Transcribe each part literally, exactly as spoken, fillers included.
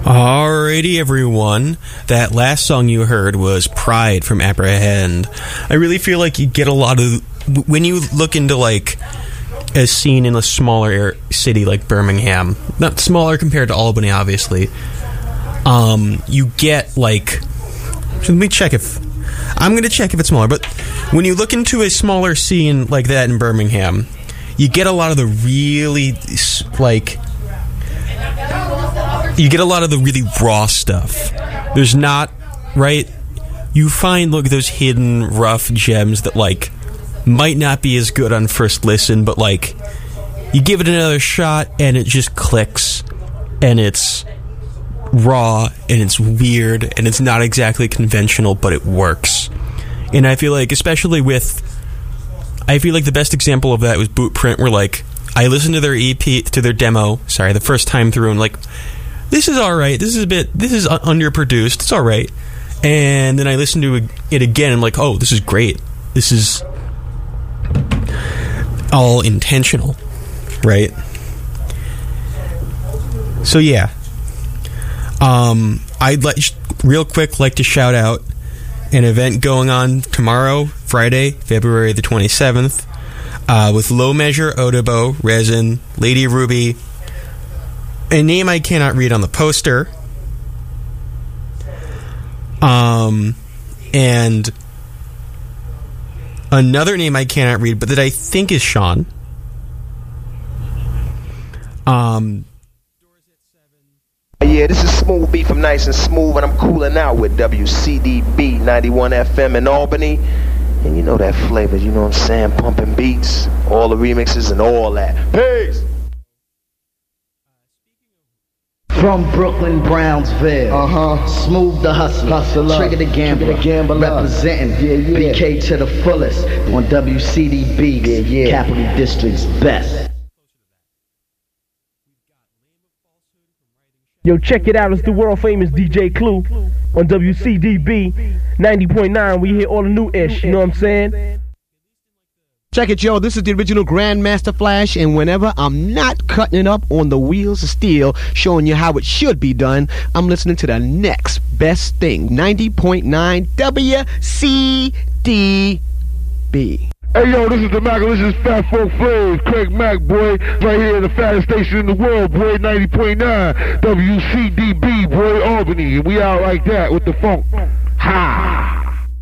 Alrighty, everyone. That last song you heard was Pride from Apprehend. I really feel like you get a lot of... When you look into, like, a scene in a smaller city like Birmingham, not smaller compared to Albany, obviously, um, you get, like... Let me check if... I'm going to check if it's smaller, but when you look into a smaller scene like that in Birmingham, you get a lot of the really, like... You get a lot of the really raw stuff. There's not, right? You find, look, those hidden, rough gems that, like, might not be as good on first listen, but, like, you give it another shot and it just clicks, and it's raw, and it's weird, and it's not exactly conventional, but it works. And I feel like, especially with... I feel like the best example of that was Bootprint, where, like, I listened to their E P, to their demo, sorry, the first time through, and, like... This is alright. This is a bit... This is underproduced. It's alright. And then I listened to it again, and I'm like, oh, this is great. This is all intentional, right? So, yeah. Um, I'd like, real quick, like to shout out an event going on tomorrow, Friday, February the twenty-seventh, uh, with Low Measure, Odobo, Resin, Lady Ruby, a name I cannot read on the poster, um, and another name I cannot read, but that I think is Sean. Um, yeah, this is Smooth B from Nice and Smooth, and I'm cooling out with W C D B ninety-one F M in Albany. And you know that flavor, you know what I'm saying? Pumping beats, all the remixes, and all that. Peace! From Brooklyn, Brownsville, uh-huh. Smooth the Hustler, Hustler. Trigger the Gambler, Trigger the Gambler. Representing yeah, yeah. B K to the fullest on W C D B, yeah, yeah. Capital District's best. Yo, check it out, it's the world famous D J Clue on W C D B ninety point nine. We hear all the new ish, you know what I'm saying? Check it, yo, this is the original Grandmaster Flash, and whenever I'm not cutting it up on the wheels of steel, showing you how it should be done, I'm listening to the next best thing, ninety point nine W C D B. Hey yo, this is the Mac, this is Fat Folk Flav, Craig Mack, boy, right here at the fattest station in the world, boy, ninety point nine W C D B, boy, Albany, and we out like that with the funk. Ha!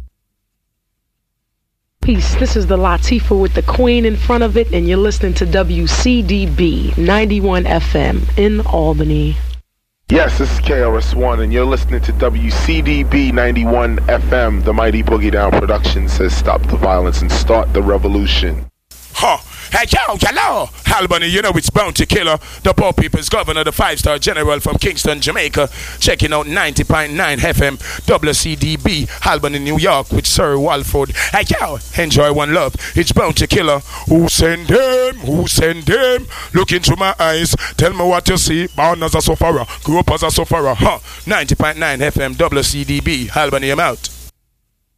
Peace, this is the Latifah with the Queen in front of it, and you're listening to W C D B ninety-one F M in Albany. Yes, this is K R S One, and you're listening to W C D B ninety-one F M. The Mighty Boogie Down production says stop the violence and start the revolution. Huh. Hey, yo, hello, Albany, you know it's Bounty Killer, the poor people's governor, the five-star general from Kingston, Jamaica, checking out ninety point nine F M, W C D B, Albany, New York, with Sir Walford. Hey, yo, enjoy one love, it's Bounty Killer. Who send them? Who send them? Look into my eyes, tell me what you see. Born as a sufferer, grew up as a sufferer, huh? ninety point nine F M, W C D B, Albany, I'm out.